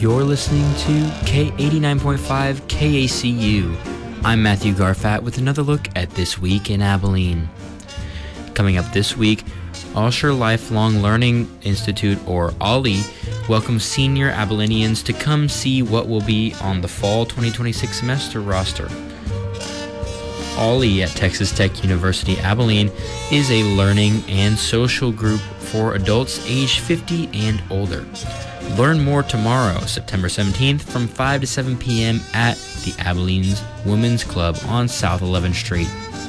You're listening to K89.5 KACU. I'm Matthew Garfat with another look at This Week in Abilene. Coming up this week, Alsher Lifelong Learning Institute, or OLLI, welcomes senior Abilenians to come see what will be on the fall 2026 semester roster. OLLI at Texas Tech University Abilene is a learning and social group for adults age 50 and older. Learn more tomorrow, September 17th, from 5 to 7 p.m. at the Abilene's Women's Club on South 11th Street.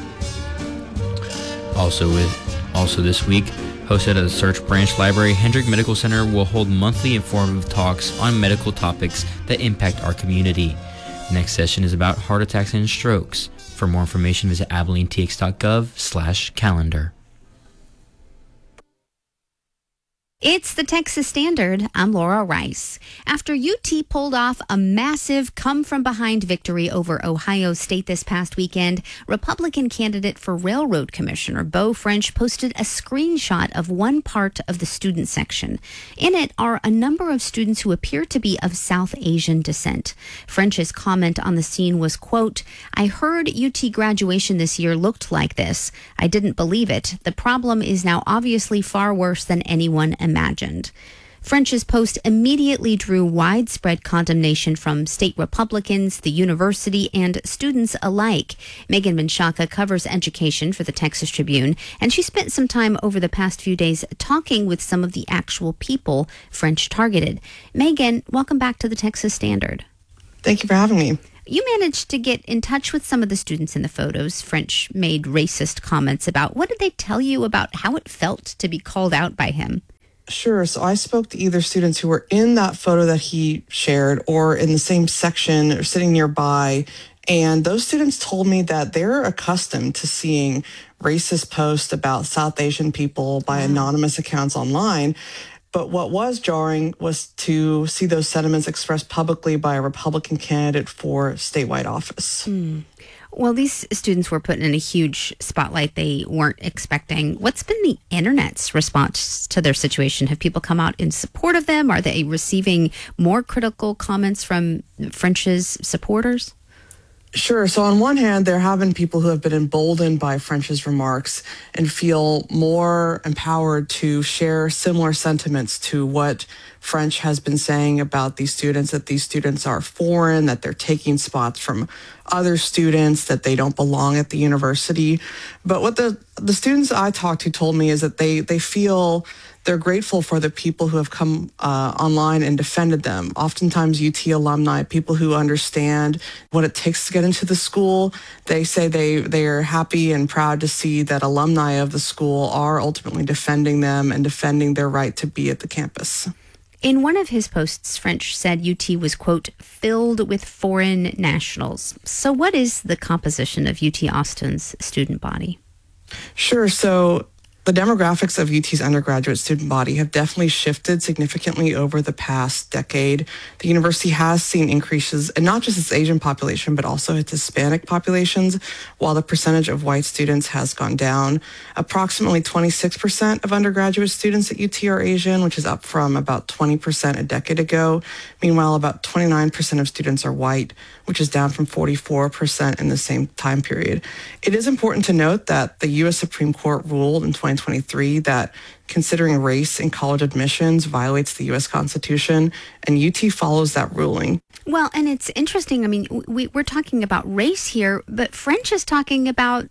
Also this week, hosted at the Search Branch Library, Hendrick Medical Center will hold monthly informative talks on medical topics that impact our community. The next session is about heart attacks and strokes. For more information, visit abilenetx.gov/calendar. It's the Texas Standard. I'm Laura Rice. After UT pulled off a massive come-from-behind victory over Ohio State this past weekend, Republican candidate for Railroad Commissioner Beau French posted a screenshot of one part of the student section. In it are a number of students who appear to be of South Asian descent. French's comment on the scene was, quote, "I heard UT graduation this year looked like this. I didn't believe it. The problem is now obviously far worse than anyone imagined." French's post immediately drew widespread condemnation from state Republicans, the university, and students alike. Megan Menchaca covers education for the Texas Tribune, and she spent some time over the past few days talking with some of the actual people French targeted. Megan, welcome back to the Texas Standard. Thank you for having me. You managed to get in touch with some of the students in the photos French made racist comments about. What did they tell you about how it felt to be called out by him? Sure. So I spoke to either students who were in that photo that he shared or in the same section or sitting nearby. And those students told me that they're accustomed to seeing racist posts about South Asian people by anonymous accounts online. But what was jarring was to see those sentiments expressed publicly by a Republican candidate for statewide office. Well, these students were put in a huge spotlight they weren't expecting. What's been the internet's response to their situation? Have people come out in support of them? Are they receiving more critical comments from French's supporters? Sure. So on one hand, there have been people who have been emboldened by French's remarks and feel more empowered to share similar sentiments to what French has been saying about these students, that these students are foreign, that they're taking spots from other students, that they don't belong at the university. But what the students I talked to told me is that they feel they're grateful for the people who have come online and defended them. Oftentimes UT alumni, people who understand what it takes to get into the school, they say they are happy and proud to see that alumni of the school are ultimately defending them and defending their right to be at the campus. In one of his posts, French said UT was, quote, filled with foreign nationals. So what is the composition of UT Austin's student body? Sure. So the demographics of UT's undergraduate student body have definitely shifted significantly over the past decade. The university has seen increases in not just its Asian population, but also its Hispanic populations, while the percentage of white students has gone down. Approximately 26% of undergraduate students at UT are Asian, which is up from about 20% a decade ago. Meanwhile, about 29% of students are white, which is down from 44% in the same time period. It is important to note that the U.S. Supreme Court ruled in 2023 that considering race in college admissions violates the U.S. Constitution, and UT follows that ruling. Well, and it's interesting. I mean, we're talking about race here, but French is talking about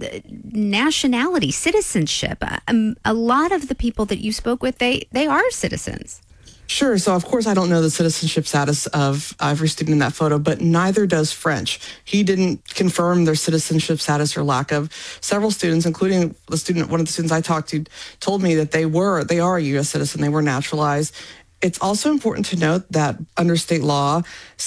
nationality, citizenship. A lot of the people that you spoke with, they are citizens. Sure. So, of course, I don't know the citizenship status of every student in that photo, but neither does French. He didn't confirm their citizenship status or lack of. Several students, including one of the students I talked to, told me that they are a U.S. citizen. They were naturalized. It's also important to note that under state law,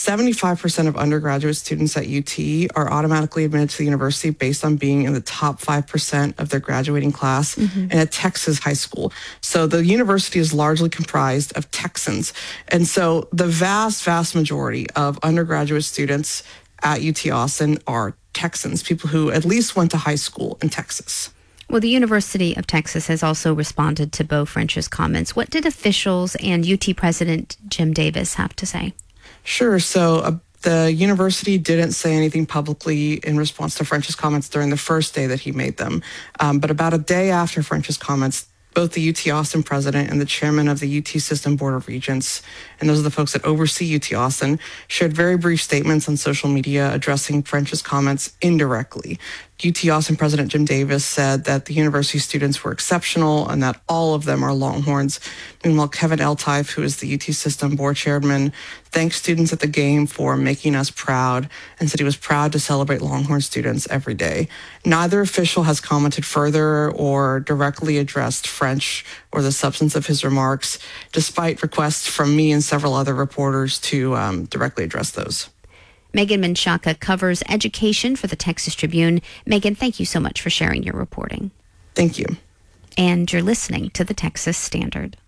75% of undergraduate students at UT are automatically admitted to the university based on being in the top 5% of their graduating class in a Texas high school. So the university is largely comprised of Texans. And so the vast, vast majority of undergraduate students at UT Austin are Texans, people who at least went to high school in Texas. Well, the University of Texas has also responded to Beau French's comments. What did officials and UT President Jim Davis have to say? Sure. So the university didn't say anything publicly in response to French's comments during the first day that he made them. But about a day after French's comments, both the UT Austin president and the chairman of the UT System Board of Regents, and those are the folks that oversee UT Austin, shared very brief statements on social media addressing French's comments indirectly. UT Austin President Jim Davis said that the university students were exceptional and that all of them are Longhorns. Meanwhile, Kevin Eltife, who is the UT System Board Chairman, thanked students at the game for making us proud and said he was proud to celebrate Longhorn students every day. Neither official has commented further or directly addressed French or the substance of his remarks, despite requests from me and several other reporters to directly address those. Megan Menchaca covers education for the Texas Tribune. Megan, thank you so much for sharing your reporting. Thank you. And you're listening to the Texas Standard.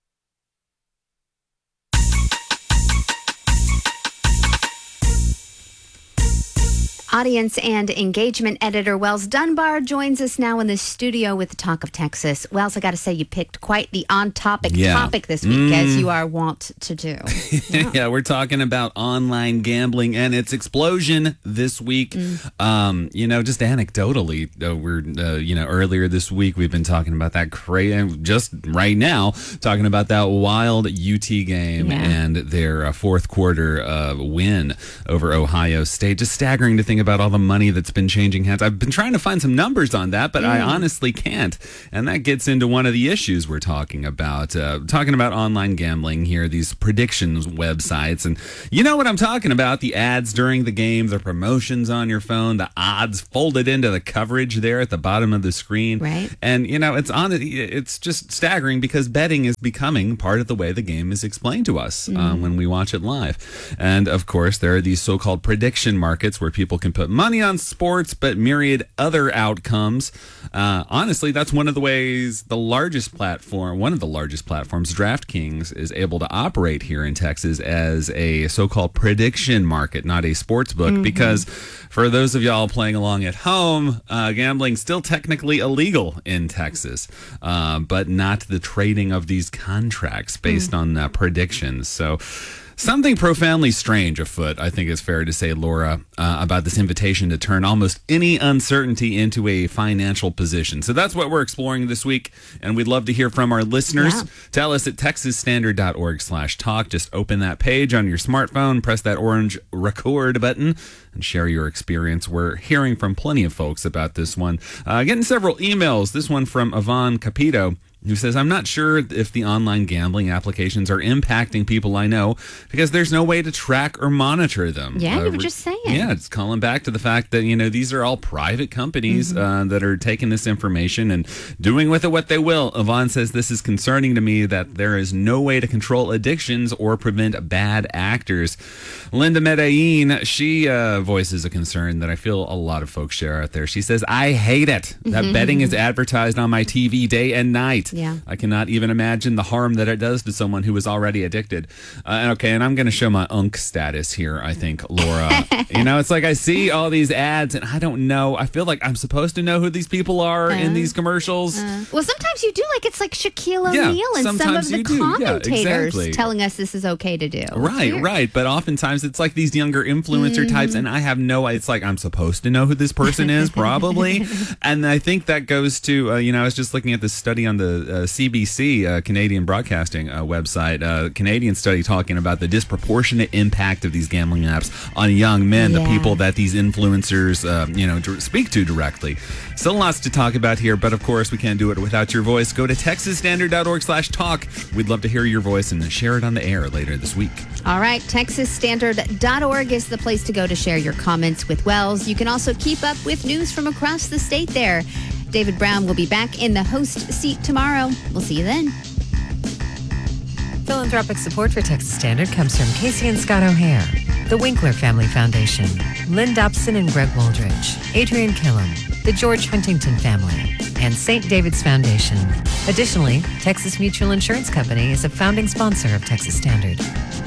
Audience and engagement editor Wells Dunbar joins us now in the studio with the Talk of Texas. Wells, I got to say, you picked quite the on-topic topic this week, as you are wont to do. Yeah, we're talking about online gambling and its explosion this week. Just anecdotally, earlier this week, we've been talking about that just right now, talking about that wild UT game and their fourth quarter win over Ohio State. Just staggering to think about all the money that's been changing hands. I've been trying to find some numbers on that, but I honestly can't. And that gets into one of the issues we're talking about. Talking about online gambling here, these predictions websites. And you know what I'm talking about. The ads during the game, the promotions on your phone, the odds folded into the coverage there at the bottom of the screen. Right. And, it's just staggering because betting is becoming part of the way the game is explained to us when we watch it live. And, of course, there are these so-called prediction markets where people can put money on sports, but myriad other outcomes. Honestly, that's one of the largest platforms, DraftKings, is able to operate here in Texas as a so-called prediction market, not a sports book, because for those of y'all playing along at home, gambling's still technically illegal in Texas, but not the trading of these contracts based on predictions. So something profoundly strange afoot, I think it's fair to say, Laura, about this invitation to turn almost any uncertainty into a financial position. So that's what we're exploring this week, and we'd love to hear from our listeners. Yeah. Tell us at texasstandard.org/talk. Just open that page on your smartphone, press that orange record button, and share your experience. We're hearing from plenty of folks about this one. Getting several emails. This one from Yvonne Capito, who says, I'm not sure if the online gambling applications are impacting people I know because there's no way to track or monitor them. Yeah, you were just saying. Yeah, it's calling back to the fact that, these are all private companies that are taking this information and doing with it what they will. Yvonne says, this is concerning to me that there is no way to control addictions or prevent bad actors. Linda Medellin, she voices a concern that I feel a lot of folks share out there. She says, I hate it that betting is advertised on my TV day and night. Yeah. I cannot even imagine the harm that it does to someone who is already addicted. And I'm going to show my unk status here, I think, Laura. It's like I see all these ads and I don't know. I feel like I'm supposed to know who these people are in these commercials. Well, sometimes you do. It's like Shaquille O'Neal and some of the commentators telling us this is okay to do. Right. But oftentimes it's like these younger influencer types, and I have it's like I'm supposed to know who this person is, probably. And I think that goes to, I was just looking at this study on the CBC, Canadian Broadcasting website, Canadian study talking about the disproportionate impact of these gambling apps on young men, the people that these influencers, speak to directly. Still lots to talk about here, but of course we can't do it without your voice. Go to texasstandard.org/talk. We'd love to hear your voice and share it on the air later this week. All right, texasstandard.org is the place to go to share your comments with Wells. You can also keep up with news from across the state there. David Brown will be back in the host seat tomorrow. We'll see you then. Philanthropic support for Texas Standard comes from Casey and Scott O'Hare, the Winkler Family Foundation, Lynn Dobson and Greg Wooldridge, Adrian Killam, the George Huntington Family, and St. David's Foundation. Additionally, Texas Mutual Insurance Company is a founding sponsor of Texas Standard.